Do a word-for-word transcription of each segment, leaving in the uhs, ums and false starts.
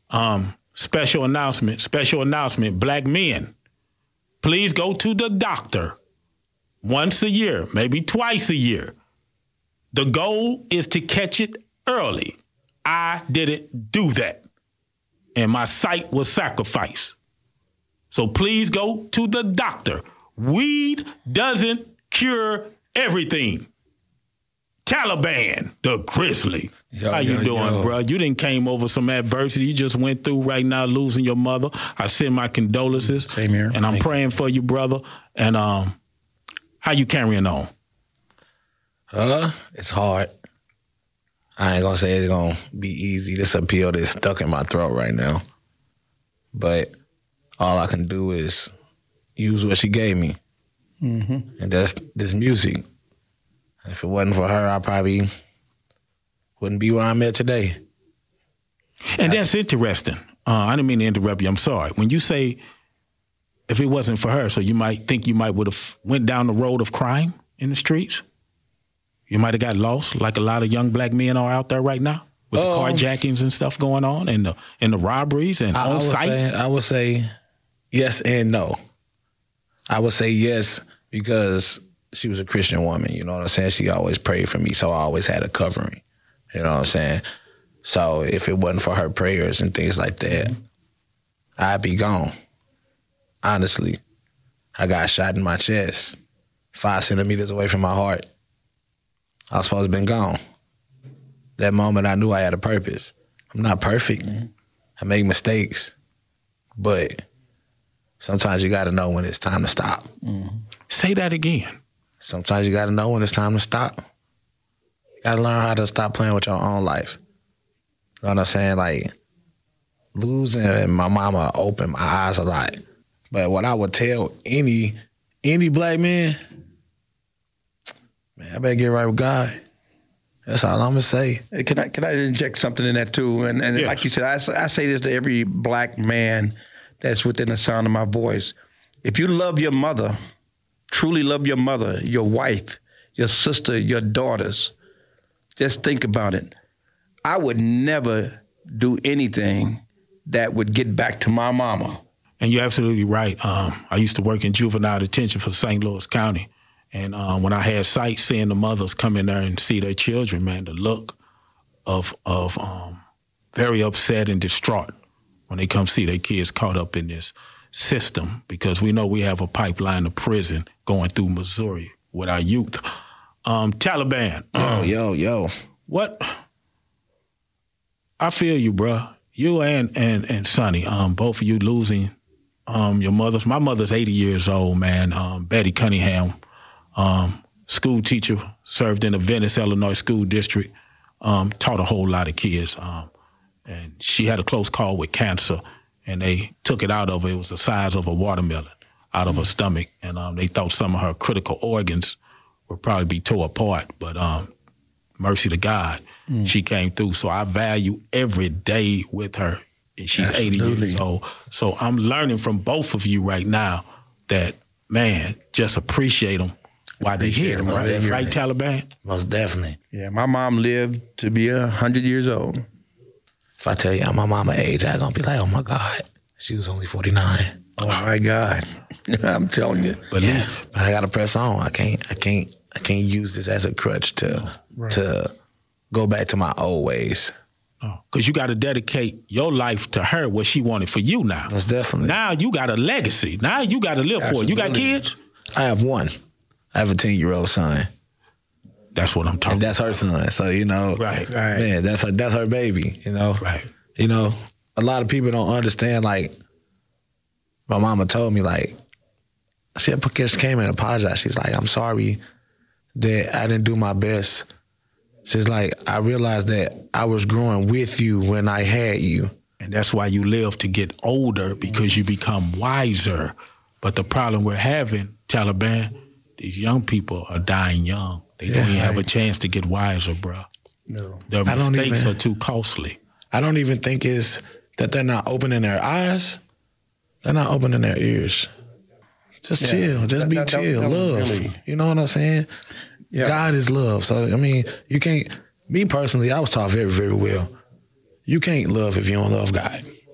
Um, special announcement, special announcement, black men, please go to the doctor once a year, maybe twice a year. The goal is to catch it early. I didn't do that, and my sight was sacrificed. So please go to the doctor. Weed doesn't cure everything. Taliban, the Grizzly. Yo, How you yo, doing, yo. bro? You didn't came over some adversity you just went through right now, losing your mother. I send my condolences. Same here. And I'm Thank praying you. for you, brother. And um, how you carrying on? Uh, it's hard. I ain't gonna say it's gonna be easy. This appeal that's stuck in my throat right now. But all I can do is use what she gave me. Mm-hmm. And that's this music. If it wasn't for her, I probably wouldn't be where I'm at today. And that's interesting. Uh, I didn't mean to interrupt you. I'm sorry. When you say if it wasn't for her, so you might think you might would have went down the road of crime in the streets? You might have got lost like a lot of young black men are out there right now with the um, carjackings and stuff going on and the, and the robberies and I, on I site? Say, I would say yes and no. I would say yes because she was a Christian woman, you know what I'm saying? She always prayed for me, so I always had a covering, you know what I'm saying? So if it wasn't for her prayers and things like that, I'd be gone. Honestly, I got shot in my chest, five centimeters away from my heart. I was supposed to have been gone. That moment I knew I had a purpose. I'm not perfect. Mm-hmm. I make mistakes, but sometimes you got to know when it's time to stop. Mm-hmm. Say that again. Sometimes you got to know when it's time to stop. You got to learn how to stop playing with your own life. You know what I'm saying? Like, losing my mama opened my eyes a lot. But what I would tell any any black man, man, I better get right with God. That's all I'm going to say. Can I can I inject something in that too? And, and yes. Like you said, I, I say this to every black man that's within the sound of my voice. If you love your mother, truly love your mother, your wife, your sister, your daughters, just think about it. I would never do anything that would get back to my mama. And you're absolutely right. Um, I used to work in juvenile detention for Saint Louis County. And um, when I had sight, seeing the mothers come in there and see their children, man, the look of of um, very upset and distraught when they come see their kids caught up in this system, because we know we have a pipeline to prison going through Missouri with our youth. Um, Taliban. Um, yo, yo, yo. What? I feel you, bro. You and and and Sonny, um, both of you losing um, your mothers. My mother's eighty years old, man. Um, Betty Cunningham. Um, school teacher, served in the Venice, Illinois school district, um, taught a whole lot of kids. Um, and she had a close call with cancer, and they took it out of her. It was the size of a watermelon out of mm. her stomach. And um, they thought some of her critical organs would probably be tore apart. But um, mercy to God, mm. she came through. So I value every day with her. And she's Absolutely. eighty years old. So I'm learning from both of you right now that, man, just appreciate them. Why they here, them, right? Right, right, Taliban? Most definitely. Yeah, my mom lived to be a hundred years old. If I tell you my mama age, I'm gonna be like, oh my God, she was only forty-nine. Oh my God, I'm telling you. But yeah, but I gotta press on. I can't, I can't, I can't use this as a crutch to right. to go back to my old ways. Oh, because you got to dedicate your life to her, what she wanted for you now. Most definitely. Now you got a legacy. Now you got to live Absolutely. for it. You got kids? I have one. I have a ten-year-old son. That's what I'm talking and that's about. That's her son. So, you know, right, right. man, that's her, that's her baby, you know? Right. You know, a lot of people don't understand, like, my mama told me, like, she just came and apologized. She's like, I'm sorry that I didn't do my best. She's like, I realized that I was growing with you when I had you. And that's why you live to get older, because you become wiser. But the problem we're having, Taliban, these young people are dying young. They yeah, don't even right. have a chance to get wiser, bro. No. Their mistakes even, are too costly. I don't even think it's that they're not opening their eyes. They're not opening their ears. Just yeah. chill. Just that, be that, chill. That, that love. Really... You know what I'm saying? Yeah. God is love. So, I mean, you can't, me personally, I was taught very, very well. You can't love if you don't love God.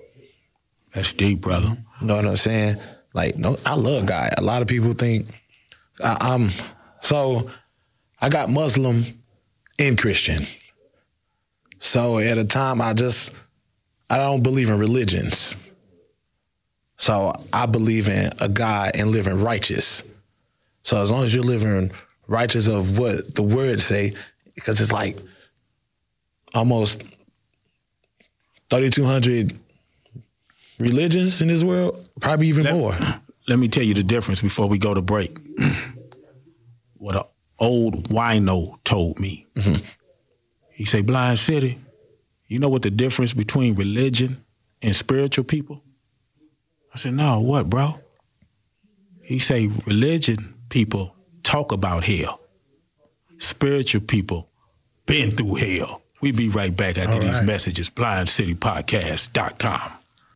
That's deep, brother. You know what I'm saying? Like, no, I love God. A lot of people think I, I'm, so I got Muslim and Christian. So at a time, I just, I don't believe in religions. So I believe in a God and living righteous. So as long as you're living righteous of what the words say, because it's like almost thirty-two hundred religions in this world, probably even let, more. Let me tell you the difference before we go to break. What an old wino told me. Mm-hmm. He said, Blind City, you know what the difference between religion and spiritual people? I said, no, what, bro? He say, religion people talk about hell. Spiritual people been through hell. We be right back after All these right. messages. blind city podcast dot com.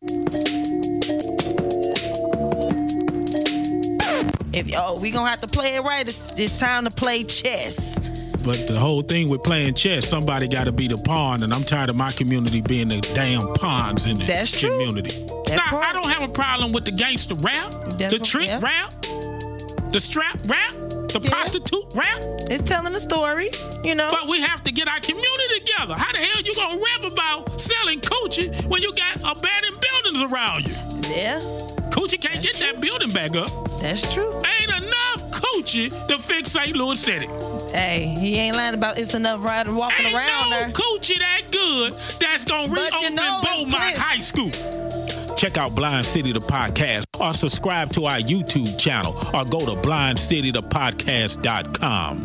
If oh, we gonna have to play it right, it's, it's time to play chess. But the whole thing with playing chess, somebody got to be the pawn, and I'm tired of my community being the damn pawns in the That's community. That's now, right. I don't have a problem with the gangster rap, That's the trick yeah. rap, the strap rap, the yeah. prostitute rap. It's telling a story, you know. But we have to get our community together. How the hell you gonna rap about selling coochie when you got abandoned buildings around you? Yeah. Coochie can't That's get true. that building back up. That's true. Ain't enough coochie to fix Saint Louis City. Hey, he ain't lying about it's enough rider walking Ain't around no there. coochie that good that's gonna But reopen you know Beaumont High School. Check out Blind City the Podcast or subscribe to our YouTube channel or go to blind city the podcast dot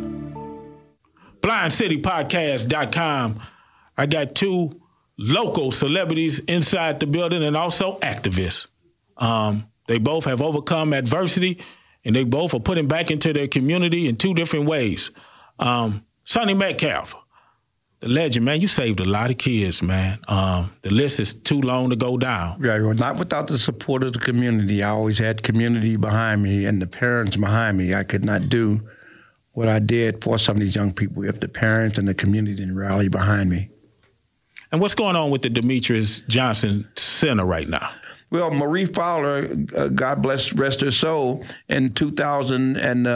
com. blind city podcast dot com. I got two local celebrities inside the building and also activists. Um, they both have overcome adversity and they both are putting back into their community in two different ways. Um, Sonny Metcalf, the legend, man, you saved a lot of kids, man. Um, the list is too long to go down. Yeah, not without the support of the community. I always had community behind me and the parents behind me. I could not do what I did for some of these young people if the parents and the community didn't rally behind me. And what's going on with the Demetrius Johnson Center right now? Well, Marie Fowler, uh, God bless rest her soul, in two thousand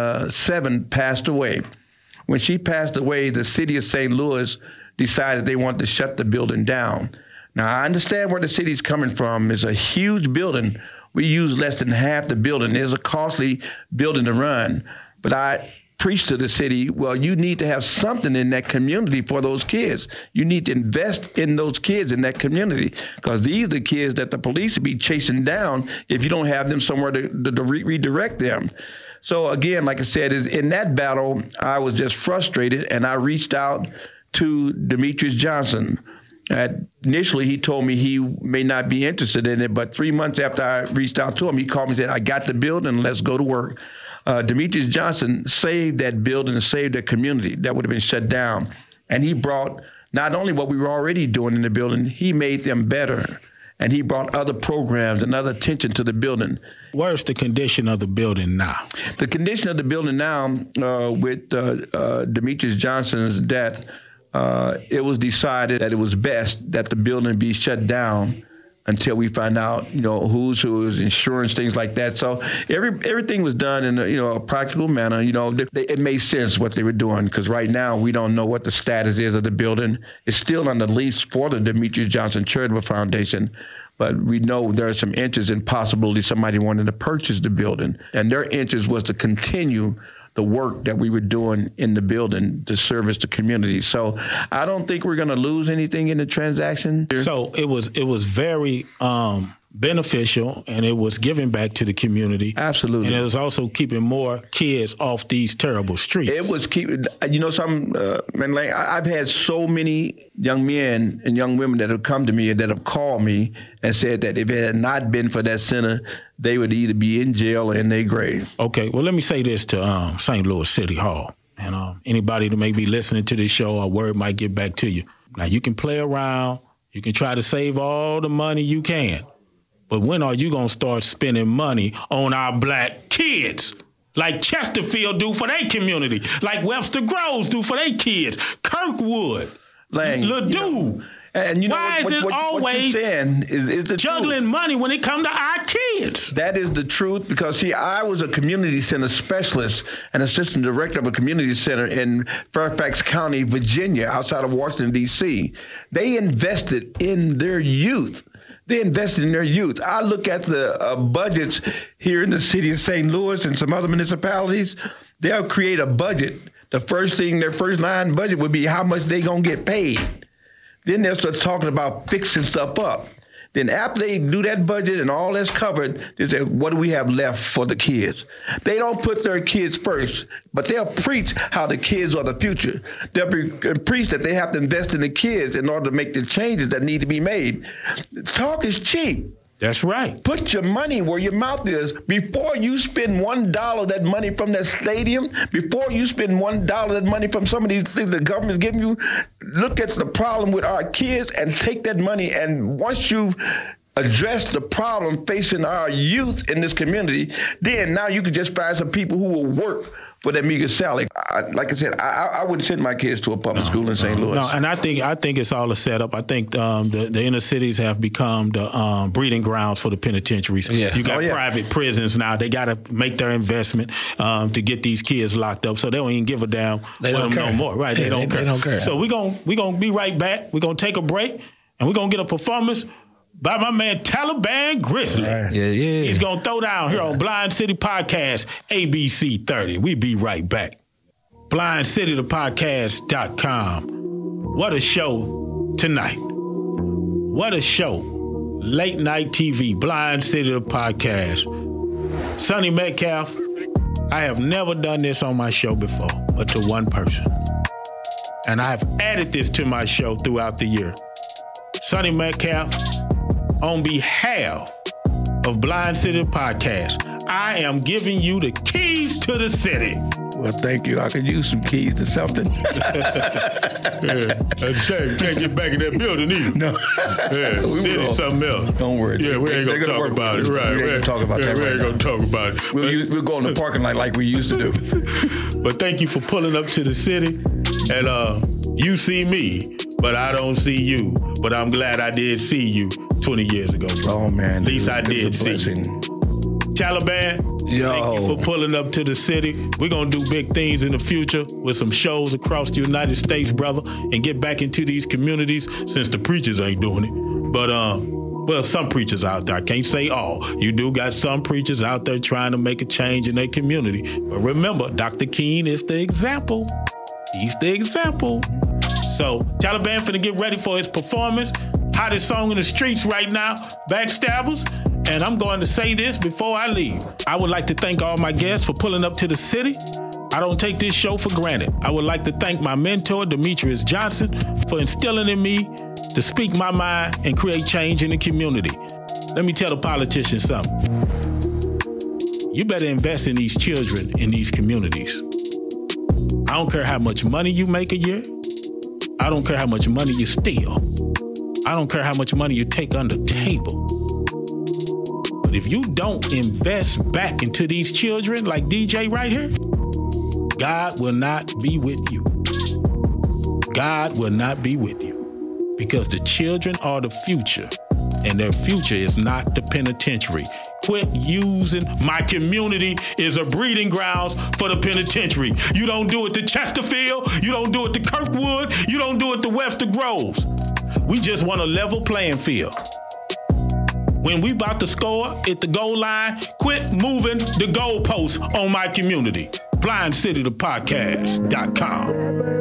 seven passed away. When she passed away, the city of Saint Louis decided they wanted to shut the building down. Now, I understand where the city's coming from. It's a huge building. We use less than half the building. It's a costly building to run. But I preached to the city, well, you need to have something in that community for those kids. You need to invest in those kids in that community because these are the kids that the police will be chasing down if you don't have them somewhere to, to, to re- redirect them. So again, like I said, in that battle, I was just frustrated and I reached out to Demetrius Johnson. Uh, initially, he told me he may not be interested in it, but three months after I reached out to him, he called me and said, I got the building, let's go to work. Uh, Demetrius Johnson saved that building and saved the community that would have been shut down. And he brought not only what we were already doing in the building, he made them better. And he brought other programs and other attention to the building. Where's the condition of the building now? The condition of the building now, uh, with uh, uh, Demetrius Johnson's death, uh, it was decided that it was best that the building be shut down until we find out, you know, who's who's, insurance, things like that. So every everything was done in a, you know, a practical manner. You know, they, they, it made sense what they were doing because right now we don't know what the status is of the building. It's still on the lease for the Demetrius Johnson Charitable Foundation, but we know there are some interest in possibility somebody wanted to purchase the building, and their interest was to continue the work that we were doing in the building to service the community. So I don't think we're going to lose anything in the transaction. So it was it was very um, beneficial, and it was giving back to the community. Absolutely. And it was also keeping more kids off these terrible streets. It was keeping, you know, some, uh, man, like I've had so many young men and young women that have come to me and that have called me and said that if it had not been for that center, they would either be in jail or in their grave. Okay, well, let me say this to um, Saint Louis City Hall. And um, anybody that may be listening to this show, a word might get back to you. Now, you can play around. You can try to save all the money you can. But when are you going to start spending money on our black kids? Like Chesterfield do for their community. Like Webster Groves do for their kids. Kirkwood. Lang, Ladue. You know, And you know Why what, is it what, what, always what you're saying is, is the juggling truth. money when it comes to our kids? That is the truth, because, see, I was a community center specialist and assistant director of a community center in Fairfax County, Virginia, outside of Washington, D C. They invested in their youth. They invested in their youth. I look at the uh, budgets here in the city of Saint Louis and some other municipalities. They'll create a budget. The first thing, their first line budget would be how much they gonna get paid. Then they'll start talking about fixing stuff up. Then after they do that budget and all that's covered, they say, what do we have left for the kids? They don't put their kids first, but they'll preach how the kids are the future. They'll be, preach that they have to invest in the kids in order to make the changes that need to be made. Talk is cheap. That's right. Put your money where your mouth is. Before you spend one dollar that money from that stadium, before you spend one dollar that money from some of these things the government's giving you, look at the problem with our kids and take that money. And once you've addressed the problem facing our youth in this community, then now you can just find some people who will work for that meager salary. I, like I said, I, I wouldn't send my kids to a public no, school in Saint Louis. No, and I think I think it's all a setup. I think um, the, the inner cities have become the um, breeding grounds for the penitentiaries. Yeah. You got oh, yeah. private prisons now. They got to make their investment um, to get these kids locked up, so they don't even give a damn they don't them care. no more. Right? They, yeah, don't, they, care. they don't care. So we're going we gonna be right back. We're going to take a break, and we're going to get a performance by my man Taliban Grizzly. Right. Yeah, yeah. He's going to throw down here on Blind City Podcast, A B C thirty. We be right back. blind city the podcast dot com. What a show tonight. What a show. Late night T V, Blind City the Podcast. Sonny Metcalf, I have never done this on my show before, but to one person. And I have added this to my show throughout the year. Sonny Metcalf, on behalf of Blind City Podcast, I am giving you the keys to the city. Well, thank you. I could use some keys to something. Yeah, that's a shame. Can't get back in that building either. No. Yeah, we city will. Something else. Don't worry. Yeah, we ain't going to talk about it. Right. We ain't going to talk about yeah, that we right ain't going to talk about it. We'll, use, we'll go in the parking lot like we used to do. But thank you for pulling up to the city. And uh, you see me, but I don't see you. But I'm glad I did see you twenty years ago, bro. Oh, man. At least I did see you. Taliban, Yo. thank you for pulling up to the city. We're going to do big things in the future with some shows across the United States, brother, and get back into these communities since the preachers ain't doing it. But, uh, well, some preachers out there, I can't say all. You do got some preachers out there trying to make a change in their community. But remember, Doctor Keene is the example. He's the example. So, Taliban finna get ready for his performance. Hottest song in the streets right now, Backstabbers. And I'm going to say this before I leave. I would like to thank all my guests for pulling up to the city. I don't take this show for granted. I would like to thank my mentor, Demetrius Johnson, for instilling in me to speak my mind and create change in the community. Let me tell the politicians something. You better invest in these children in these communities. I don't care how much money you make a year. I don't care how much money you steal. I don't care how much money you take under the table. But if you don't invest back into these children like D J right here, God will not be with you. God will not be with you. Because the children are the future, and their future is not the penitentiary. Quit using my community as a breeding grounds for the penitentiary. You don't do it to Chesterfield. You don't do it to Kirkwood. You don't do it to Webster Groves. We just want a level playing field. When we about to score at the goal line, quit moving the goalposts on my community. blind city the podcast dot com.